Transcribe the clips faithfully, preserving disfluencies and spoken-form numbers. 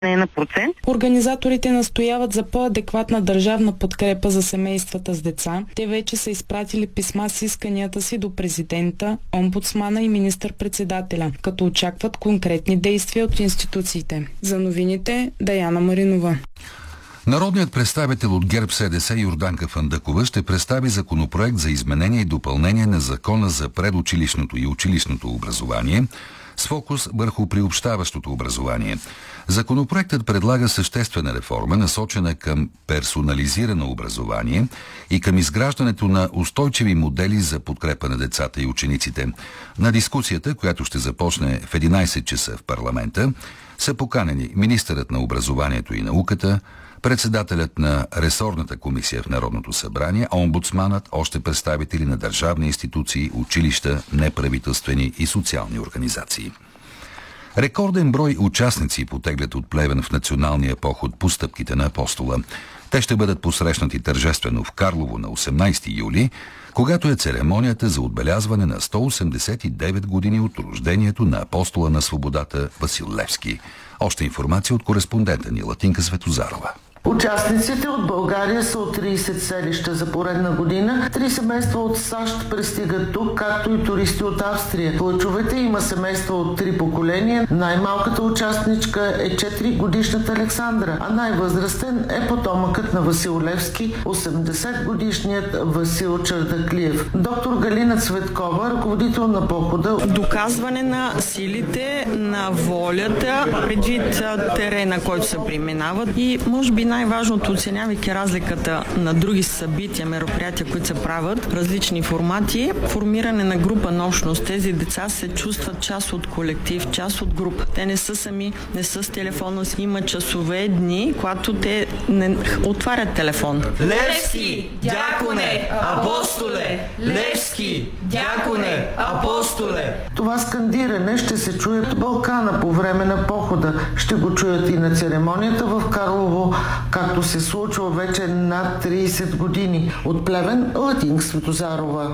не на процент. Организаторите настояват за по-адекватна държавна подкрепа за семействата с деца. Те вече са изпратили писма с исканията си до президента, омбудсмана и министър-председателя, като очакват конкретни действия от институциите. За новините Даяна Маринова. Народният представител от ГЕРБ СДС Йорданка Фандъкова ще представи законопроект за изменение и допълнение на Закона за предучилищното и училищното образование с фокус върху приобщаващото образование. Законопроектът предлага съществена реформа, насочена към персонализирано образование и към изграждането на устойчиви модели за подкрепа на децата и учениците. На дискусията, която ще започне в единайсет часа в парламента, са поканени министърът на образованието и науката, председателят на ресорната комисия в Народното събрание, омбудсманът, още представители на държавни институции, училища, неправителствени и социални организации. Рекорден брой участници потеглят от Плевен в националния поход по стъпките на Апостола. Те ще бъдат посрещнати тържествено в Карлово на осемнайсети юли, когато е церемонията за отбелязване на сто осемдесет и девет години от рождението на Апостола на свободата Васил Левски. Още информация от кореспондента ни Латинка Светозарова. Участниците от България са от трийсет селища за поредна година. Три семейства от САЩ пристигат тук, както и туристи от Австрия. В Лъчовете има семейства от три поколения. Най-малката участничка е четири годишната Александра, а най-възрастен е потомъкът на Васил Левски, осемдесет годишният Васил Чардаклиев. Доктор Галина Цветкова, ръководител на похода. Доказване на силите, на волята, предвид терена, който се преминават и може би най-важното, оценявайки разликата на други събития, мероприятия, които се правят, различни формати, формиране на група нощност. Тези деца се чувстват част от колектив, част от група. Те не са сами, не са с телефона си. Има часове, дни, когато те не отварят телефон. Левски, дяконе, апостоле! Левски, дяконе, апостоле! Това скандиране ще се чуе от Балкана по време на похода. Ще го чуят и на церемонията в Карлово, както се случва вече над трийсет години. От Плевен, Латинка Светозарова.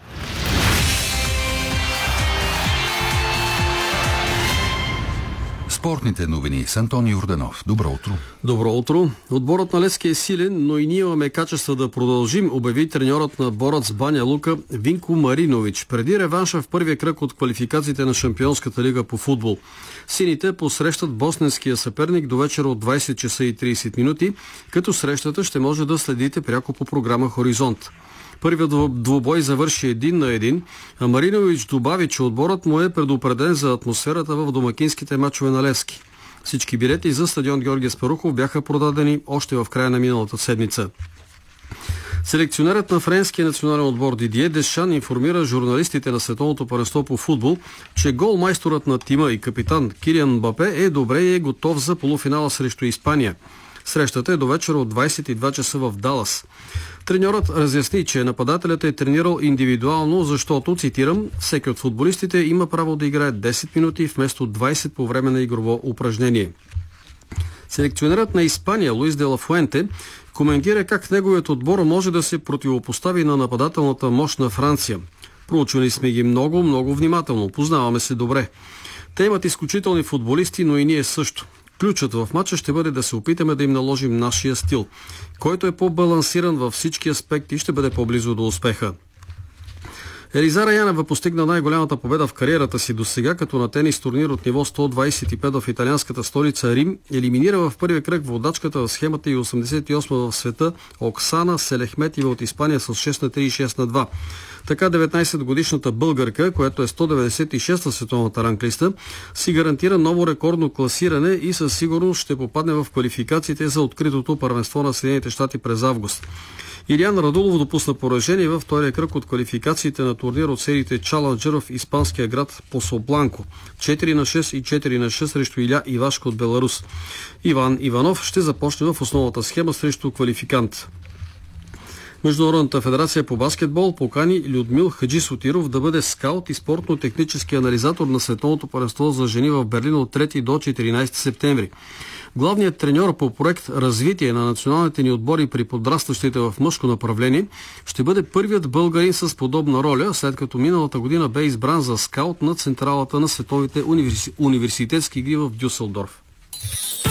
Спортните новини с Антони Йорданов. Добро утро. Добро утро. Отборът на Левски е силен, но и ние имаме качество да продължим, обяви треньорът на Борац Баня Лука Винко Маринович преди реванша в първия кръг от квалификациите на Шампионската лига по футбол. Сините посрещат босненския съперник до вечера от двайсет часа и трийсет минути, като срещата ще може да следите пряко по програма Хоризонт. Първият двубой завърши един на един, а Маринович добави, че отборът му е предупреден за атмосферата в домакинските мачове на Левски. Всички билети за стадион Георги Аспарухов бяха продадени още в края на миналата седмица. Селекционерът на френския национален отбор Дидие Дешан информира журналистите на Световното първенство по футбол, че голмайсторът на тима и капитан Килиан Мбапе е добре и е готов за полуфинала срещу Испания. Срещата е до вечера от двайсет и два часа в Далас. Треньорът разясни, че нападателят е тренирал индивидуално, защото, цитирам, всеки от футболистите има право да играе десет минути вместо двайсет по време на игрово упражнение. Селекционерът на Испания Луис де ла Фуенте коментира как неговият отбор може да се противопостави на нападателната мощ на Франция. Проучвали сме ги много, много внимателно. Познаваме се добре. Те имат изключителни футболисти, но и ние също. Ключът в матча ще бъде да се опитаме да им наложим нашия стил, който е по-балансиран във всички аспекти и ще бъде по-близо до успеха. Елизара Янева постигна най-голямата победа в кариерата си досега, като на тенис турнир от ниво сто двайсет и пет в италианската столица Рим елиминира в първия кръг водачката в схемата и осемдесет и осма в света Оксана Селехметова от Испания с шест на три и шест на два. Така деветнайсетгодишната българка, която е сто деветдесет и шеста световната ранглиста, си гарантира ново рекордно класиране и със сигурност ще попадне в квалификациите за откритото първенство на Съединените щати през август. Илиян Радулов допусна поражение във втория кръг от квалификациите на турнир от сериите Чаланджер в испанския град Пособланко. четири на шест и четири на шест срещу Иля Ивашко от Беларус. Иван Иванов ще започне в основната схема срещу квалификант. Международната федерация по баскетбол покани Людмил Хаджисотиров да бъде скаут и спортно-технически анализатор на Световното първенство за жени в Берлин от трети до четиринайсети септември. Главният треньор по проект развитие на националните ни отбори при подрастващите в мъжко направление ще бъде първият българин с подобна роля, след като миналата година бе избран за скаут на централата на световните универси... университетски игри в Дюселдорф.